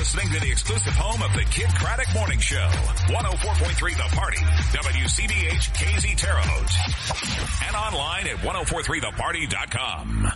listening to the exclusive home of the Kid Craddock Morning Show. 104.3 The Party, WCBH KZ Terre Haute. And online at 1043theparty.com.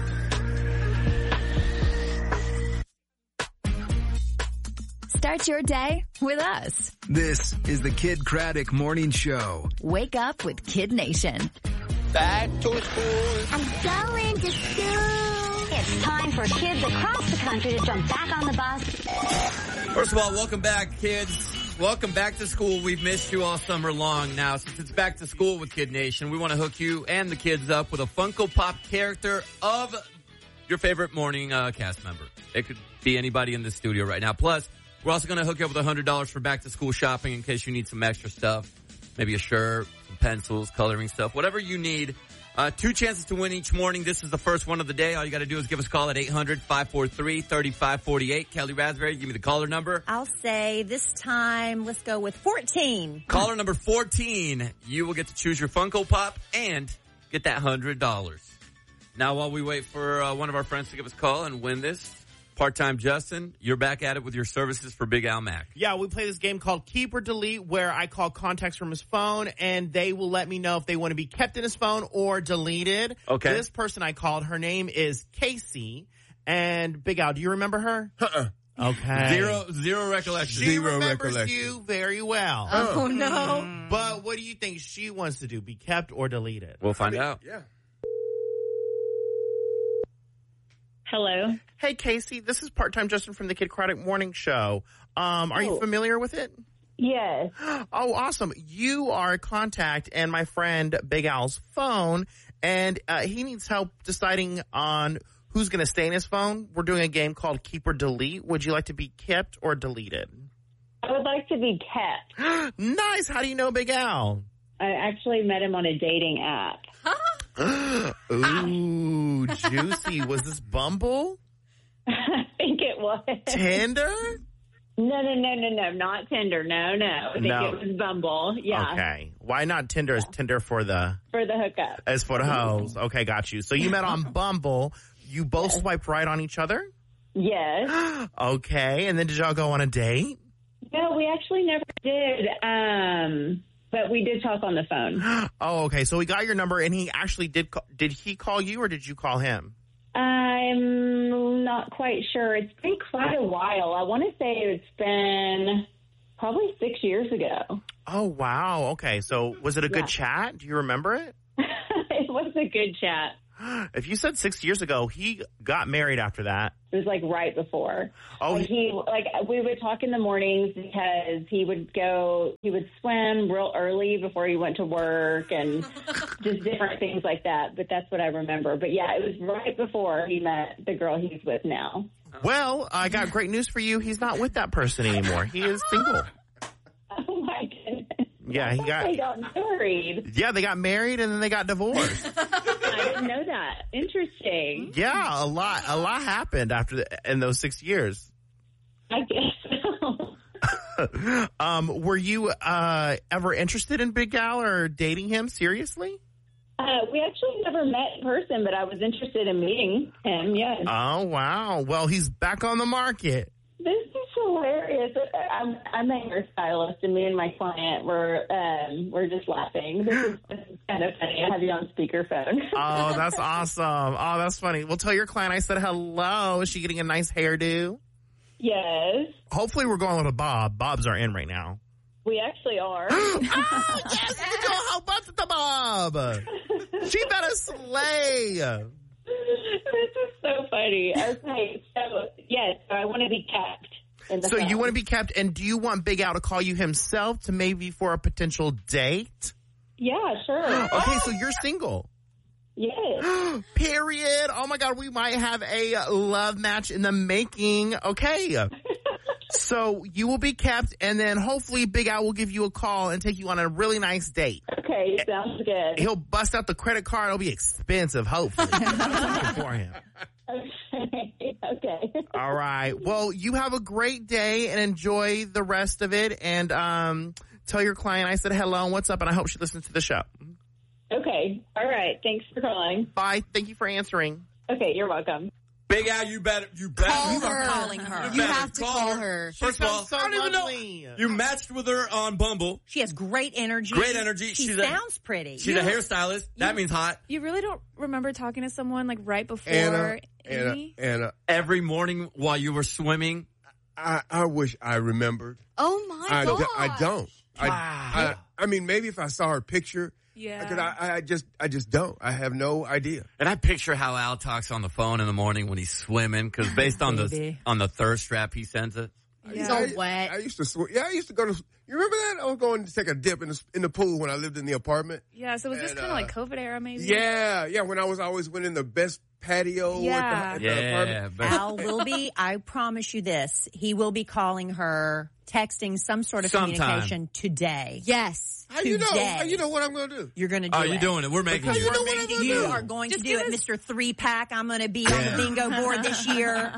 Start your day with us. This is the Kid Craddock Morning Show. Wake up with Kid Nation. Back to school. I'm going to school. It's time for kids across the country to jump back on the bus. First of all, welcome back, kids. Welcome back to school. We've missed you all summer long now. Since it's back to school with Kid Nation, we want to hook you and the kids up with a Funko Pop character of your favorite morning cast member. It could be anybody in the studio right now. Plus, we're also going to hook you up with $100 for back-to-school shopping in case you need some extra stuff. Maybe a shirt, some pencils, coloring stuff, whatever you need. 2 chances to win each morning. This is the first one of the day. All you got to do is give us a call at 800-543-3548. Kelly Raspberry, give me the caller number. I'll say this time, let's go with 14. Caller number 14. You will get to choose your Funko Pop and get that $100. Now, while we wait for one of our friends to give us a call and win this, Part-time Justin, you're back at it with your services for Big Al Mac. Yeah, we play this game called Keep or Delete where I call contacts from his phone and they will let me know if they want to be kept in his phone or deleted. Okay. This person I called, her name is Casey. And Big Al, do you remember her? Okay. Zero recollection. She remembers you very well. Oh, no. But what do you think she wants to do? Be kept or deleted? We'll find out. Yeah. Hello. Hey, Casey, this is Part-Time Justin from the Kid Craddock Morning Show. Are you familiar with it? Yes. Oh, awesome. You are a contact and my friend Big Al's phone, and he needs help deciding on who's going to stay in his phone. We're doing a game called Keep or Delete. Would you like to be kept or deleted? I would like to be kept. Nice. How do you know Big Al? I actually met him on a dating app. Ooh, juicy. Was this Bumble? I think it was. Tinder? No, not Tinder. No. I think it was Bumble. Yeah. Okay. Why not Tinder? Is Tinder for the... For the hookup. As for the hoes. Okay, got you. So you met on Bumble. You both swiped right on each other? Yes. Okay. And then did y'all go on a date? No, we actually never did. But we did talk on the phone. Oh, okay. So he got your number, and he actually did he call you, or did you call him? I'm not quite sure. It's been quite a while. I want to say it's been probably 6 years ago. Oh, wow. Okay. So was it a good chat? Do you remember it? It was a good chat. If you said 6 years ago, he got married after that. It was like right before. Oh, we would talk in the mornings because he would swim real early before he went to work and just different things like that. But that's what I remember. But yeah, it was right before he met the girl he's with now. Well, I got great news for you. He's not with that person anymore. He is single. Oh my goodness. Yeah, they got married. Yeah, they got married and then they got divorced. I didn't know that. Interesting. Yeah, a lot happened in those 6 years. I guess so. Were you ever interested in Big Al or dating him seriously? We actually never met in person, but I was interested in meeting him. Yes. Oh wow! Well, he's back on the market. This is hilarious. I'm a hairstylist, and me and my client we're just laughing. This is kind of funny. I have you on speakerphone. Oh, that's awesome. Oh, that's funny. Well, tell your client I said hello. Is she getting a nice hairdo? Yes. Hopefully we're going with a bob. Bobs are in right now. We actually are. Oh, yes! You do a whole bunch of the bob. She better slay. This is so funny. Okay, so yes, I want to be kept in the phone. You want to be kept, and do you want Big Al to call you himself to maybe for a potential date? Yeah, sure. Okay, so you're single. Yes. Period. Oh my God, we might have a love match in the making. Okay. So you will be kept, and then hopefully Big Al will give you a call and take you on a really nice date. Okay, sounds good. He'll bust out the credit card. It'll be expensive, hopefully. for him. Okay. All right. Well, you have a great day and enjoy the rest of it. And tell your client I said hello and what's up, and I hope she listens to the show. Okay. All right. Thanks for calling. Bye. Thank you for answering. Okay, you're welcome. Big Al, you better. Call You her. better- Calling her. You have to call her. First of all, so I don't even know. lovely. You matched with her on Bumble. She has great energy. Great energy. She She's sounds pretty. She's a hairstylist. That means hot. You really don't remember talking to someone like right before Amy? Anna, Every morning while you were swimming. I wish I remembered. Oh my god! I don't. I mean, maybe if I saw her picture. Yeah. Because I just don't. I have no idea. And I picture how Al talks on the phone in the morning when he's swimming, because based on the thirst trap he sends it. He's all wet. I used to swim. Yeah, I used to go to. You remember that? I was going to take a dip in the pool when I lived in the apartment. Yeah. So was this kind of like COVID era, maybe? Yeah. When I was always winning the best patio. Yeah. At the apartment. Al will be. I promise you this. He will be calling her, texting some sort of communication today. Yes. How you know? How you know what I'm going to do? You're going to do it. Oh, you're doing it. We're making Because you know what I'm going to do. You are going to do it, Mr. 3-Pack. I'm going to be on the bingo board this year.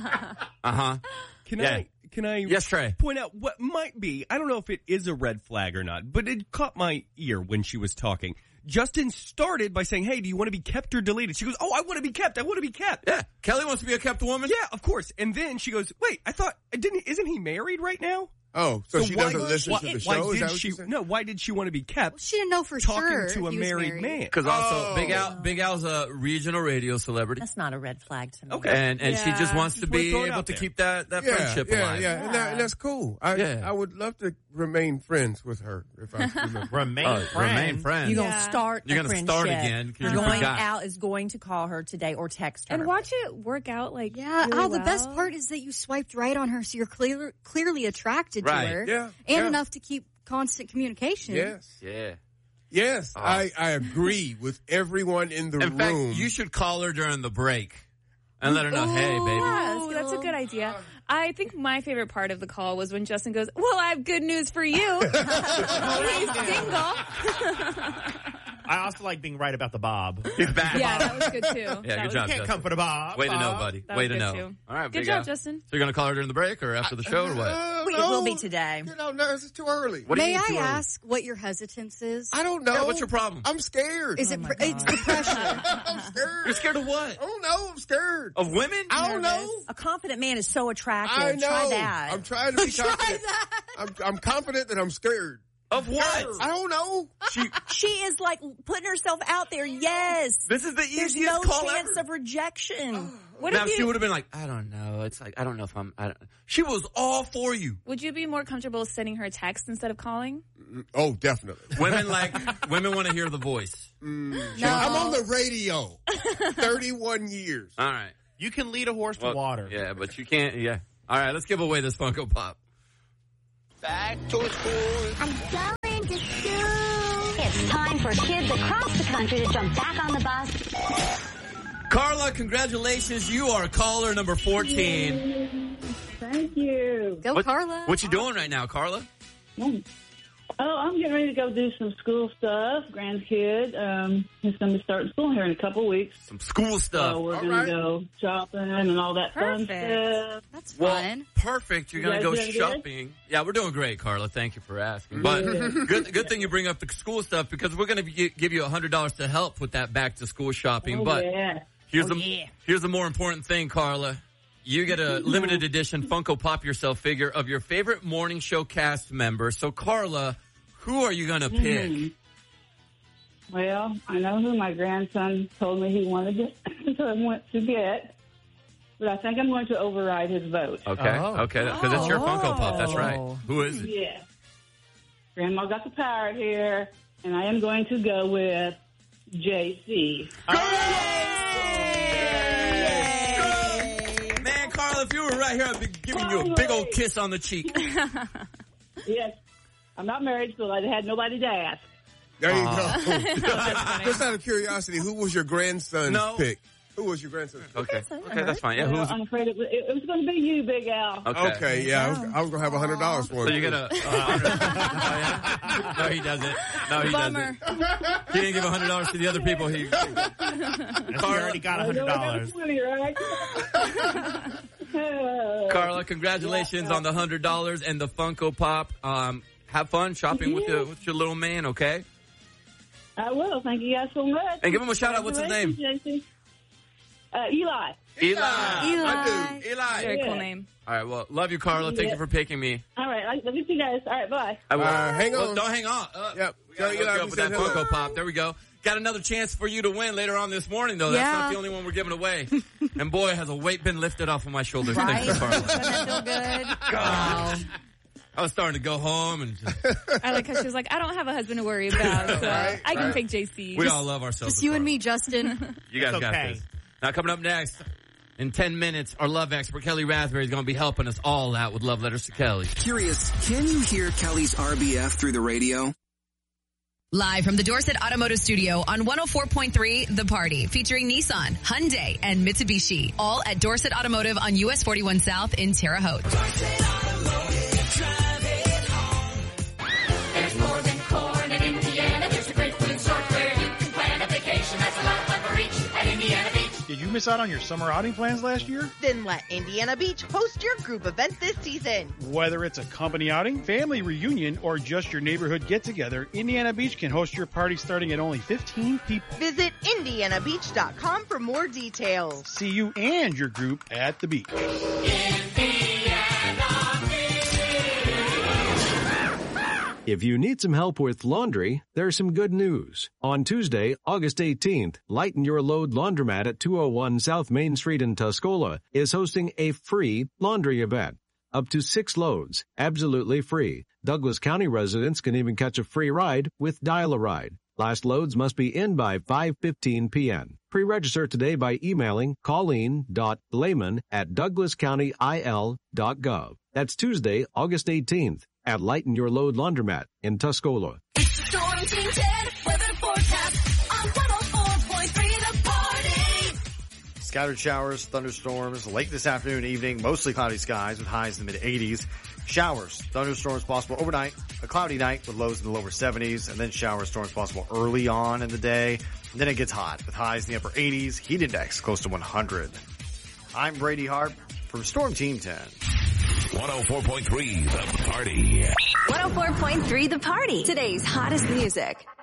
Can I Yes, Trey. point out what might be, I don't know if it is a red flag or not, but it caught my ear when she was talking. Justin started by saying, hey, do you want to be kept or deleted? She goes, oh, I want to be kept. I want to be kept. Yeah. Kelly wants to be a kept woman? Yeah, of course. And then she goes, wait, I thought, isn't he married right now? Oh, so she doesn't listen to the show? Is that what you said? No, why did she want to be kept? She didn't know for talking sure to a he was married man. Because also, Big Al's a regional radio celebrity. That's not a red flag to me. Okay. And she just wants to Just wanna be throw it able out to there. keep that friendship alive. Yeah. And that's cool. I would love to remain friends with her if I remember. Remain friends. You're going to start Yeah. a You're gonna friendship. start again 'cause you Going forgot. out is going to call her today or text her. And watch it work out like Yeah, really Al, the best well. part is that you swiped right on her, so you're clearly attracted to Right. her. Yeah, And yeah. enough to keep constant communication. Yes. Yeah. Yes, I agree with everyone in the In room. fact, you should call her during the break and let her know, hey, baby. Oh, that's a good idea. I think my favorite part of the call was when Justin goes, well, I have good news for you. He's single. I also like being right about the Bob. He's back. Yeah, that was good too. Yeah, That good was- job, Can't Justin. come for the Bob. Way to know, Bob. buddy. That Way was to good, know. too. All right, Good Big job, Al. Justin. So you're going to call her during the break or after the show or what? It will be today. No, it's too early. What do you May mean I too early? ask what your hesitance is? I don't know. Yeah, what's your problem? I'm scared. Is it? It's the pressure. I'm scared. You're scared of what? I don't know. I'm scared. Of women? I don't know. A confident man is so attractive. I know. Try that. I'm trying to be confident. I'm confident that I'm scared. Of what? I don't know. She is like putting herself out there. Yes. This is the There's easiest no call chance ever. of rejection. What Now, if she you, would have been like, I don't know. It's like, I don't know if she was all for you. would you be more comfortable sending her a text instead of calling? Oh, definitely. Women want to hear the voice. No. I'm on the radio. 31 years. All right. You can lead a horse to water. Yeah, but you can't. Yeah. All right, let's give away this Funko Pop. I'm going to school. It's time for kids across the country to jump back on the bus. Carla, congratulations. You are caller number 14. Thank you. Go, Carla. What you doing right now, Carla? Oh, I'm getting ready to go do some school stuff. Grandkid, he's going to be starting school here in a couple of weeks. Some school stuff. So we're going to go shopping and all that fun stuff. That's Well, fun. perfect. You're going to You go guys doing good? shopping. Yeah, we're doing great, Carla. Thank you for asking. But good thing you bring up the school stuff because we're going to give you $100 to help with that back to school shopping. Oh, but yeah. here's the more important thing, Carla. You get a limited edition Funko Pop Yourself figure of your favorite morning show cast member. So, Carla, who are you going to pick? Well, I know who my grandson told me he wanted to get, but I think I'm going to override his vote. Okay, okay, because it's your Funko Pop. That's right. Who is it? Yeah. Grandma got the power here, and I am going to go with JC. Man, Carla, if you were right here, I'd be giving you a big old kiss on the cheek. Yes. I'm not married, so I had nobody to ask. There you go. Just out of curiosity, who was your grandson's pick? Who was your grandson's pick? Okay, that's fine. Yeah, Well, who was I'm afraid it was going to be you, Big Al. Okay, yeah, I was going to have $100 for So him. you get a No, he doesn't. No, he Bummer. doesn't. He didn't give $100 to the other people. He already got $100. Carla, congratulations on the $100 and the Funko Pop. Have fun shopping with your little man, okay? I will. Thank you guys so much. And give him a shout out. What's his name? JC. Eli. Eli. I do. Eli. Very cool name. All right, well, love you, Carla. Thank you for picking me. All right, love you too, guys. All right, bye. Hang on. Well, don't hang on. Yep. We got to hook you up with that Funko Pop. There we go. Got another chance for you to win later on this morning, though. That's not the only one we're giving away. And boy, has a weight been lifted off of my shoulders. Right? Thanks, Carla. Doesn't that feel good? Wow. I was starting to go home and just... I like how she was like, I don't have a husband to worry about, so I can pick JC. We all love ourselves. Just you and me, Justin. You guys got this. Now, coming up next, in 10 minutes, our love expert, Kelly Raspberry, is going to be helping us all out with love letters to Kelly. Curious, can you hear Kelly's RBF through the radio? Live from the Dorset Automotive Studio on 104.3 The Party, featuring Nissan, Hyundai, and Mitsubishi. All at Dorset Automotive on US 41 South in Terre Haute. There's more than corn in Indiana. There's a great food resort where you can plan a vacation. That's a lot of fun for each at Indiana Beach. Did you miss out on your summer outing plans last year? Then let Indiana Beach host your group event this season. Whether it's a company outing, family reunion, or just your neighborhood get-together, Indiana Beach can host your party starting at only 15 people. Visit IndianaBeach.com for more details. See you and your group at the beach. If you need some help with laundry, there's some good news. On Tuesday, August 18th, Lighten Your Load Laundromat at 201 South Main Street in Tuscola is hosting a free laundry event. Up to 6 loads, absolutely free. Douglas County residents can even catch a free ride with Dial-A-Ride. Last loads must be in by 5:15 p.m. Pre-register today by emailing colleen.blayman@douglascountyil.gov. That's Tuesday, August 18th at Lighten Your Load Laundromat in Tuscola. Storm Team 10 weather forecast on 104.3 The Party. Scattered showers, thunderstorms late this afternoon and evening. Mostly cloudy skies with highs in the mid-80s. Showers, thunderstorms possible overnight. A cloudy night with lows in the lower 70s. And then shower storms possible early on in the day. And then it gets hot with highs in the upper 80s. Heat index close to 100. I'm Brady Harp from Storm Team 10. 104.3 The Party. 104.3 The Party. Today's hottest music.